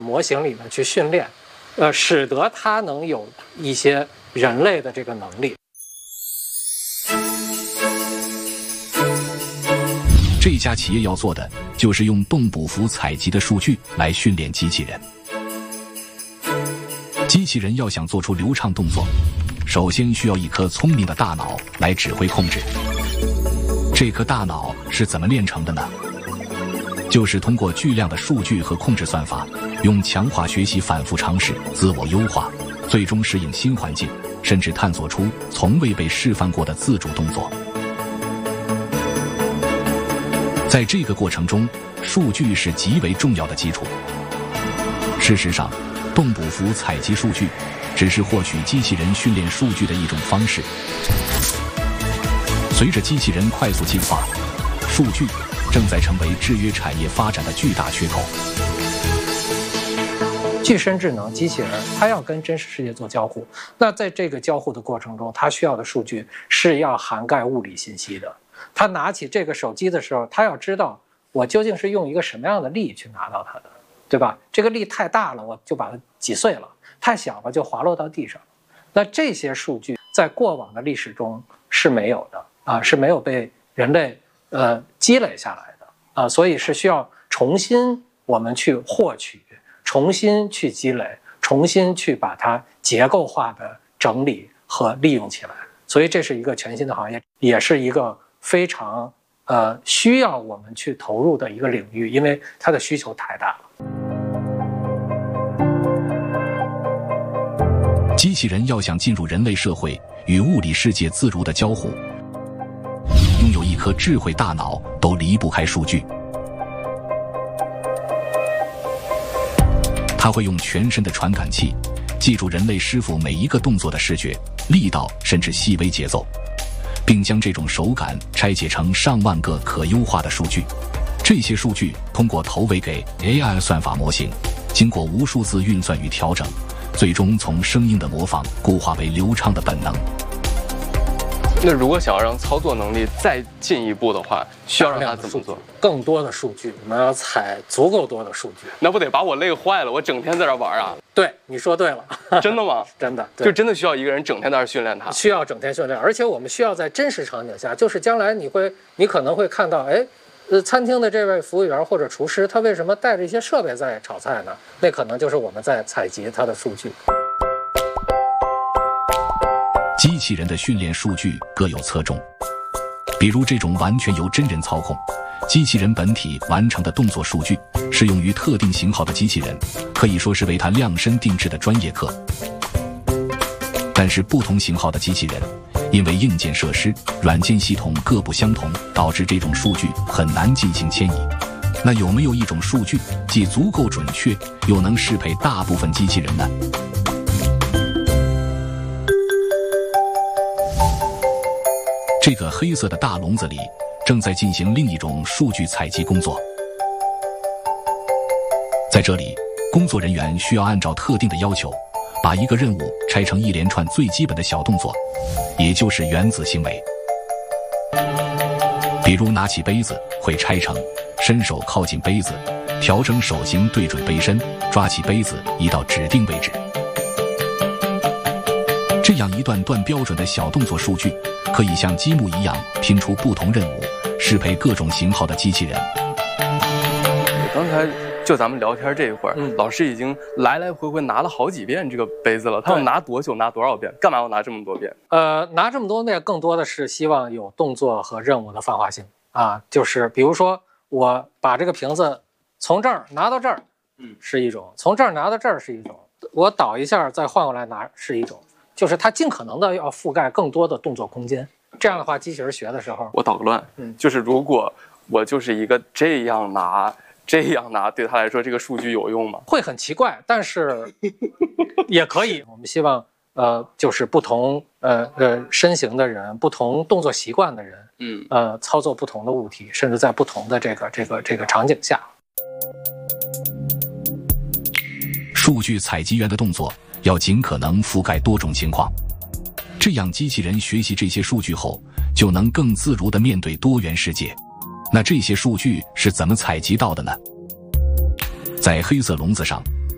模型里面去训练，使得它能有一些人类的这个能力。 这家企业要做的就是用动捕符采集的数据来训练机器人。机器人要想做出流畅动作，首先需要一颗聪明的大脑来指挥控制。这颗大脑是怎么练成的呢？就是通过巨量的数据和控制算法，用强化学习反复尝试，自我优化，最终适应新环境，甚至探索出从未被示范过的自主动作。在这个过程中，数据是极为重要的基础。事实上，动捕符采集数据只是获取机器人训练数据的一种方式。随着机器人快速进化，数据正在成为制约产业发展的巨大缺口。 具身智能机器人，它要跟真实世界做交互，那在这个交互的过程中，它需要的数据是要涵盖物理信息的。他拿起这个手机的时候，他要知道我究竟是用一个什么样的力去拿到它的，对吧？这个力太大了，我就把它挤碎了；太小了，就滑落到地上。那这些数据在过往的历史中是没有的啊，是没有被人类积累下来的啊，所以是需要重新我们去获取，重新去积累，重新去把它结构化的整理和利用起来。所以这是一个全新的行业，也是一个非常需要我们去投入的一个领域，因为它的需求太大了。 机器人要想进入人类社会，与物理世界自如的交互，拥有一颗智慧大脑都离不开数据。它会用全身的传感器记住人类师傅每一个动作的视觉、力道，甚至细微节奏，并将这种手感拆解成上万个可优化的数据。这些数据通过投喂给 AI 算法模型，经过无数次运算与调整，最终从声音的模仿固化为流畅的本能。 那如果想要让操作能力再进一步的话，需要让它怎么做？ 更多的数据，我们要采足够多的数据。 那不得把我累坏了？我整天在这玩啊！ 对，你说对了。 真的吗？ 真的， 就真的需要一个人整天在这训练它。 需要整天训练，而且我们需要在真实场景下，就是将来你可能会看到，餐厅的这位服务员或者厨师，他为什么带着一些设备在炒菜呢？那可能就是我们在采集他的数据。 机器人的训练数据各有侧重，比如这种完全由真人操控、机器人本体完成的动作数据，适用于特定型号的机器人，可以说是为它量身定制的专业课。但是不同型号的机器人，因为硬件设施、软件系统各不相同，导致这种数据很难进行迁移。那有没有一种数据既足够准确，又能适配大部分机器人呢？这个黑色的大笼子里正在进行另一种数据采集工作。在这里，工作人员需要按照特定的要求，把一个任务拆成一连串最基本的小动作，也就是原子行为。比如拿起杯子会拆成伸手靠近杯子，调整手型对准杯身，抓起杯子移到指定位置。这样一段段标准的小动作数据，可以像积木一样拼出不同任务，适配各种型号的机器人。 刚才就咱们聊天这一会儿，老师已经来来回回拿了好几遍这个杯子了。他要拿多久，拿多少遍？干嘛要拿这么多遍？ 拿这么多遍，更多的是希望有动作和任务的泛化性啊。就是比如说，我把这个瓶子从这儿拿到这儿，是一种；从这儿拿到这儿是一种；我倒一下再换过来拿是一种。就是它尽可能的要覆盖更多的动作空间。这样的话，机器人学的时候， 我捣个乱，就是如果我就是一个这样拿，对他来说这个数据有用吗？ 会很奇怪，但是也可以。我们希望就是不同身形的人，不同动作习惯的人，操作不同的物体，甚至在不同的这个场景下， 数据采集员的动作要尽可能覆盖多种情况，这样机器人学习这些数据后，就能更自如地面对多元世界。那这些数据是怎么采集到的呢？在黑色笼子上